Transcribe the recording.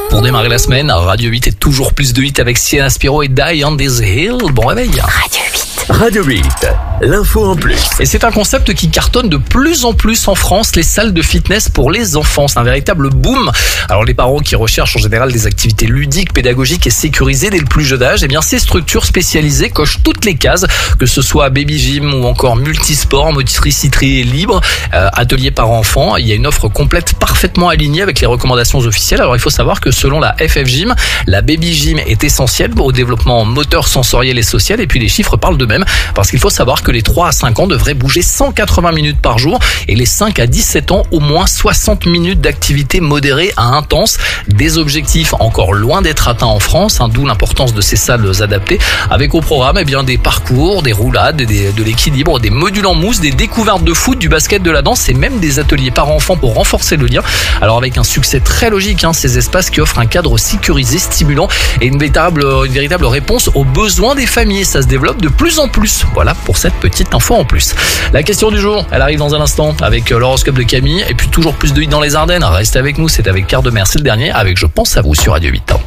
Pour démarrer la semaine, Radio 8 et toujours plus de hits avec Sienna Spiro et Die on This Hill. Bon réveil. Radio 8. Radio 8, l'info en plus. Et c'est un concept qui cartonne de plus en plus en France, les salles de fitness pour les enfants. C'est un véritable boom. Alors les parents qui recherchent en général des activités ludiques, pédagogiques et sécurisées dès le plus jeune âge, eh bien ces structures spécialisées cochent toutes les cases, que ce soit baby gym ou encore multisport, motricité libre, atelier par enfant. Il y a une offre complète parfaitement alignée avec les recommandations officielles. Alors il faut savoir que selon la FF Gym, la baby gym est essentielle au développement moteur, sensoriel et social. Et puis les chiffres parlent d'eux-mêmes. Parce qu'il faut savoir que les 3 à 5 ans devraient bouger 180 minutes par jour et les 5 à 17 ans au moins 60 minutes d'activité modérée à intense. Des objectifs encore loin d'être atteints en France, d'où l'importance de ces salles adaptées avec au programme des parcours, des roulades, de l'équilibre, des modules en mousse, des découvertes de foot, du basket, de la danse et même des ateliers par enfants pour renforcer le lien. Alors avec un succès très logique, ces espaces qui offrent un cadre sécurisé, stimulant et une véritable réponse aux besoins des familles. Ça se développe de plus en plus. Voilà pour cette petite info en plus. La question du jour, elle arrive dans un instant avec l'horoscope de Camille et puis toujours plus de hits dans les Ardennes. Restez avec nous, c'est avec Quart de Mer, c'est le dernier avec Je pense à vous sur Radio 8.